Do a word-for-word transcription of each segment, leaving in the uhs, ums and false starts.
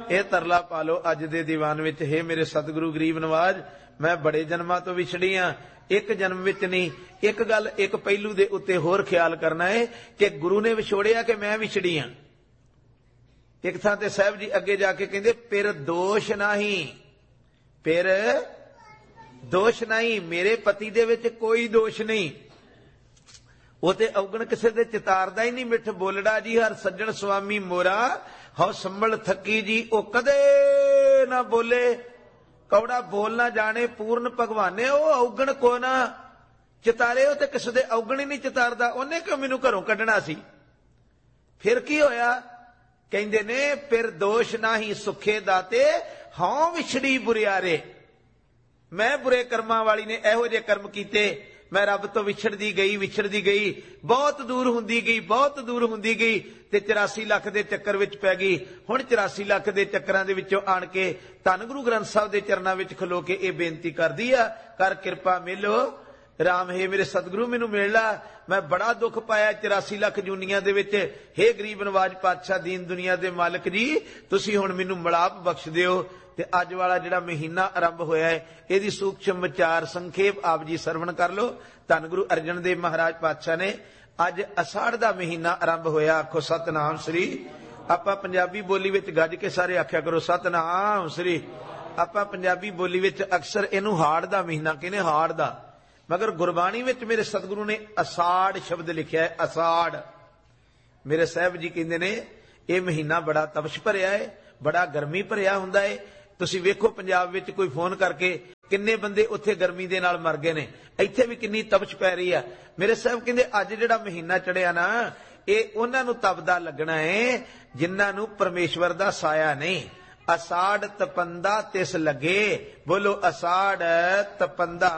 ਇਹ ਤਰਲਾ ਪਾ ਲਓ ਅੱਜ ਦੇ ਦੀਵਾਨ ਵਿੱਚ, हे ਮੇਰੇ ਸਤਿਗੁਰੂ ਗਰੀਬ ਨਵਾਜ, ਮੈਂ ਬੜੇ ਜਨਮਾਂ ਤੋਂ ਵਿਛੜੀ ਹਾਂ, ਇੱਕ ਜਨਮ ਵਿੱਚ ਨਹੀਂ। ਇੱਕ ਗੱਲ, ਇੱਕ ਪਹਿਲੂ ਦੇ ਉੱਤੇ ਹੋਰ ਖਿਆਲ ਕਰਨਾ ਹੈ ਕਿ ਗੁਰੂ ਨੇ ਵਿਛੋੜਿਆ ਕਿ ਮੈਂ ਵਿਛੜੀ ਹਾਂ। ਇੱਕ ਥਾਂ ਤੇ ਸਾਹਿਬ ਜੀ ਅੱਗੇ ਜਾ ਕੇ ਕਹਿੰਦੇ ਪਿਰ ਦੋਸ਼ ਨਹੀਂ, ਪਿਰ ਦੋਸ਼ ਨਹੀਂ, ਮੇਰੇ ਪਤੀ ਦੇ ਵਿੱਚ ਕੋਈ ਦੋਸ਼ ਨਹੀਂ। ਉਹ ਤੇ ਔਗਣ ਕਿਸੇ ਦੇ ਚਿਤਾਰਦਾ ਹੀ ਨਹੀਂ। ਮਿੱਠ ਬੋਲੜਾ ਜੀ ਹਰ ਸੱਜਣ ਸੁਆਮੀ ਮੋਰਾ, ਹਉ ਸੰਭਲ ਥੱਕੀ ਜੀ ਉਹ ਕਦੇ ਨਾ ਬੋਲੇ। ਕੌੜਾ ਬੋਲ ਨਾ ਜਾਣੇ ਪੂਰਨ ਭਗਵਾਨੇ, ਉਹ ਔਗਣ ਕੋ ਨਾ ਚਿਤਾਰੇ। ਉਹ ਤੇ ਕਿਸੇ ਦੇ ਔਗਣ ਹੀ ਨਹੀਂ ਚਿਤਾਰਦਾ। ਉਹਨੇ ਕਿਉਂ ਮੈਨੂੰ ਘਰੋਂ ਕੱਢਣਾ ਸੀ? ਫਿਰ ਕੀ ਹੋਇਆ? ਕਹਿੰਦੇ ਨੇ ਪਿਰ ਦੋਸ਼ ਨਾਹੀ ਸੁਖੇ ਦਾਤੇ, ਹਉ ਵਿਛੜੀ ਬੁਰਿਆਰੇ। ਮੈਂ ਬੁਰੇ ਕਰਮਾਂ ਵਾਲੀ ਨੇ ਇਹੋ ਜਿਹੇ ਕਰਮ ਕੀਤੇ, ਮੈਂ ਰੱਬ ਤੋਂ ਵਿਛੜਦੀ ਗਈ ਵਿਛੜਦੀ ਗਈ, ਬਹੁਤ ਦੂਰ ਹੁੰਦੀ ਗਈ ਬਹੁਤ ਦੂਰ ਹੁੰਦੀ ਗਈ, ਤੇ ਚੁਰਾਸੀ ਲੱਖ ਦੇ ਚੱਕਰ ਵਿੱਚ ਪੈ ਗਈ। ਹੁਣ ਚੁਰਾਸੀ ਲੱਖ ਦੇ ਚੱਕਰਾਂ ਦੇ ਵਿੱਚੋਂ ਆਣ ਕੇ ਧੰਨ ਗੁਰੂ ਗ੍ਰੰਥ ਸਾਹਿਬ ਦੇ ਚਰਨਾਂ ਵਿੱਚ ਖਲੋ ਕੇ ਇਹ ਬੇਨਤੀ ਕਰਦੀ ਆ, ਕਰ ਕਿਰਪਾ ਮਿਲੋ ਰਾਮ, ਹੈ ਮੇਰੇ ਸਤਿਗੁਰੂ ਮੈਨੂੰ ਮਿਲ ਲਾ, ਮੈਂ ਬੜਾ ਦੁੱਖ ਪਾਇਆ ਚੁਰਾਸੀ ਲੱਖ ਜੂਨੀਆਂ ਦੇ ਵਿੱਚ। ਹੇ ਗਰੀਬ ਨਵਾਜ ਪਾਤਸ਼ਾਹ ਦੀਨ ਦੁਨੀਆ ਦੇ ਮਾਲਕ ਜੀ, ਤੁਸੀਂ ਹੁਣ ਮੈਨੂੰ ਮਿਲਾਪ ਬਖਸ਼ ਦਿਓ। ਤੇ ਅੱਜ ਵਾਲਾ ਜਿਹੜਾ ਮਹੀਨਾ ਆਰੰਭ ਹੋਇਆ ਹੈ, ਇਹਦੀ ਸੂਖਸ਼ਮ ਵਿਚਾਰ ਸੰਖੇਪ ਆਪ ਜੀ ਸਰਵਣ ਕਰ ਲਓ। ਧੰਨ ਗੁਰੂ ਅਰਜਨ ਦੇਵ ਮਹਾਰਾਜ ਪਾਤਸ਼ਾਹ ਨੇ ਅੱਜ ਅਸਾੜ ਦਾ ਮਹੀਨਾ ਆਰੰਭ ਹੋਇਆ। ਆਖੋ ਸਤਨਾਮ ਸ੍ਰੀ। ਆਪਾਂ ਪੰਜਾਬੀ ਬੋਲੀ ਵਿੱਚ ਗੱਜ ਕੇ ਸਾਰੇ ਆਖਿਆ ਕਰੋ ਸਤਨਾਮ ਸ੍ਰੀ। ਆਪਾਂ ਪੰਜਾਬੀ ਬੋਲੀ ਵਿੱਚ ਅਕਸਰ ਇਹਨੂੰ ਹਾੜ ਦਾ ਮਹੀਨਾ ਕਹਿੰਦੇ, ਹਾੜ ਦਾ, ਮਗਰ ਗੁਰਬਾਣੀ ਵਿੱਚ ਮੇਰੇ ਸਤਿਗੁਰੂ ਨੇ ਅਸਾੜ ਸ਼ਬਦ ਲਿਖਿਆ ਹੈ। ਅਸਾੜ। ਮੇਰੇ ਸਾਹਿਬ ਜੀ ਕਹਿੰਦੇ ਨੇ ਇਹ ਮਹੀਨਾ ਬੜਾ ਤਪਸ਼ ਭਰਿਆ ਹੈ, ਬੜਾ ਗਰਮੀ ਭਰਿਆ ਹੁੰਦਾ ਹੈ। ਤੁਸੀਂ ਵੇਖੋ ਪੰਜਾਬ ਵਿੱਚ ਕੋਈ ਫੋਨ ਕਰਕੇ ਕਿੰਨੇ ਬੰਦੇ ਉੱਥੇ ਗਰਮੀ ਦੇ ਨਾਲ ਮਰ ਗਏ ਨੇ, ਇੱਥੇ ਵੀ ਕਿੰਨੀ ਤਪਸ਼ ਪੈ ਰਹੀ ਆ। ਮੇਰੇ ਸਾਹਿਬ ਕਹਿੰਦੇ ਅੱਜ ਜਿਹੜਾ ਮਹੀਨਾ ਚੜਿਆ ਨਾ, ਇਹ ਉਹਨਾਂ ਨੂੰ ਤਪਦਾ ਲੱਗਣਾ ਹੈ ਜਿਨ੍ਹਾਂ ਨੂੰ ਪਰਮੇਸ਼ਵਰ ਦਾ ਸਾਇਆ ਨਹੀਂ। ਅਸਾੜ ਤਪੰਦਾ ਤਿਸ ਲੱਗੇ, ਬੋਲੋ ਅਸਾੜ ਤਪੰਦਾ,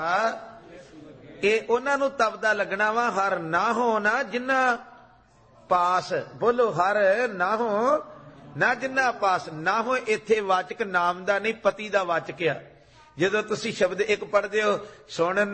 ਇਹ ਉਹਨਾਂ ਨੂੰ ਤਪਦਾ ਲੱਗਣਾ ਵਾ ਹਰ ਨਾ ਹੋ ਨਾ ਜਿੰਨਾ ਪਾਸ, ਬੋਲੋ ਹਰ ਨਾ ਹੋ ਨਾ ਜਿੰਨਾ ਪਾਸ। ਨਾ ਹੋ ਇੱਥੇ ਵਾਚਕ ਨਾਮ ਦਾ ਨਹੀਂ, ਪਤੀ ਦਾ ਵਾਚਕ ਆ। ਜਦੋਂ ਤੁਸੀਂ ਸ਼ਬਦ ਇੱਕ ਪੜ੍ਹਦੇ ਹੋ, ਸੁਣ